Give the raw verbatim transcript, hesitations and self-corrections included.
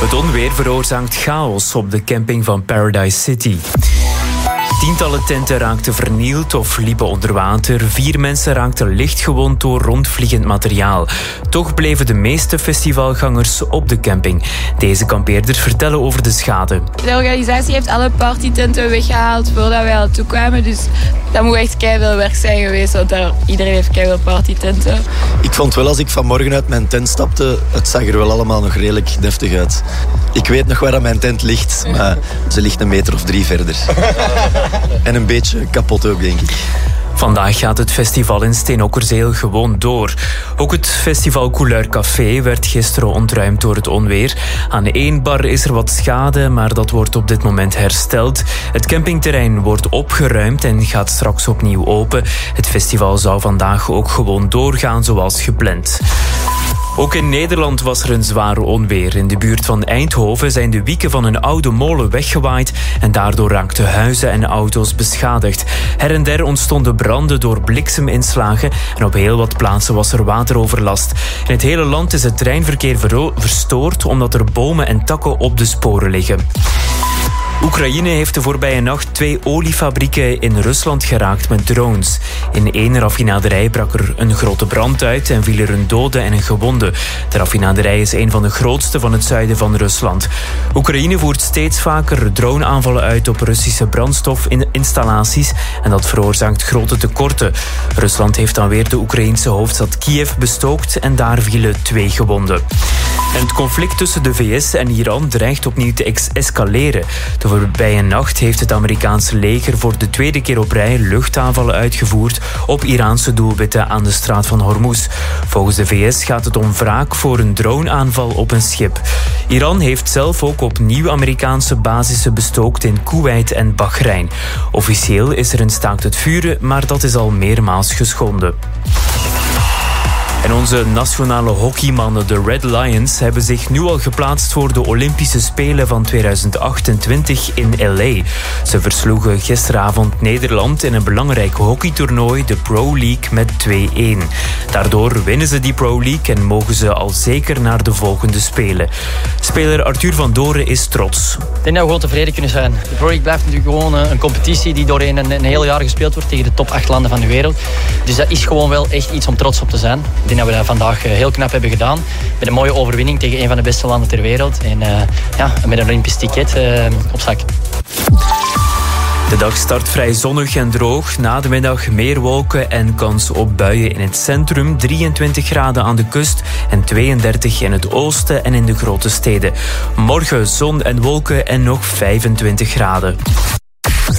Het onweer veroorzaakt chaos op de camping van Paradise City. Tientallen tenten raakten vernield of liepen onder water. Vier mensen raakten lichtgewond door rondvliegend materiaal. Toch bleven de meeste festivalgangers op de camping. Deze kampeerders vertellen over de schade. De organisatie heeft alle partytenten weggehaald voordat wij al toekwamen. Dus dat moet echt keiveel werk zijn geweest, want daar, iedereen heeft keiveel partytenten. Ik vond wel, als ik vanmorgen uit mijn tent stapte, het zag er wel allemaal nog redelijk deftig uit. Ik weet nog waar mijn tent ligt, maar ze ligt een meter of drie verder. En een beetje kapot ook, denk ik. Vandaag gaat het festival in Steenokkerzeel gewoon door. Ook het festival Couleur Café werd gisteren ontruimd door het onweer. Aan één bar is er wat schade, maar dat wordt op dit moment hersteld. Het campingterrein wordt opgeruimd en gaat straks opnieuw open. Het festival zou vandaag ook gewoon doorgaan zoals gepland. Ook in Nederland was er een zware onweer. In de buurt van Eindhoven zijn de wieken van een oude molen weggewaaid en daardoor raakten huizen en auto's beschadigd. Her en der ontstonden branden door blikseminslagen en op heel wat plaatsen was er wateroverlast. In het hele land is het treinverkeer vero- verstoord omdat er bomen en takken op de sporen liggen. Oekraïne heeft de voorbije nacht twee oliefabrieken in Rusland geraakt met drones. In één raffinaderij brak er een grote brand uit en viel er een dode en een gewonde. De raffinaderij is een van de grootste van het zuiden van Rusland. Oekraïne voert steeds vaker droneaanvallen uit op Russische brandstofinstallaties en dat veroorzaakt grote tekorten. Rusland heeft dan weer de Oekraïnse hoofdstad Kiev bestookt en daar vielen twee gewonden. En het conflict tussen de V S en Iran dreigt opnieuw te ex- escaleren. De voorbije nacht heeft het Amerikaanse leger voor de tweede keer op rij luchtaanvallen uitgevoerd op Iraanse doelwitten aan de straat van Hormuz. Volgens de V S gaat het om wraak voor een droneaanval op een schip. Iran heeft zelf ook opnieuw Amerikaanse basissen bestookt in Koeweit en Bahrein. Officieel is er een staakt het vuren, maar dat is al meermaals geschonden. En onze nationale hockeymannen, de Red Lions, hebben zich nu al geplaatst voor de Olympische Spelen van tweeduizend achtentwintig in L A. Ze versloegen gisteravond Nederland in een belangrijk hockeytoernooi, de Pro League, met twee-een. Daardoor winnen ze die Pro League en mogen ze al zeker naar de volgende Spelen. Speler Arthur van Doren is trots. Ik denk dat we gewoon tevreden kunnen zijn. De Pro League blijft natuurlijk gewoon een competitie die doorheen een, een heel jaar gespeeld wordt tegen de top acht landen van de wereld. Dus dat is gewoon wel echt iets om trots op te zijn. Ik denk dat we dat vandaag heel knap hebben gedaan. Met een mooie overwinning tegen een van de beste landen ter wereld. En uh, ja, met een Olympisch ticket uh, op zak. De dag start vrij zonnig en droog. Na de middag meer wolken en kans op buien in het centrum. drieëntwintig graden aan de kust en tweeëndertig in het oosten en in de grote steden. Morgen zon en wolken en nog vijfentwintig graden.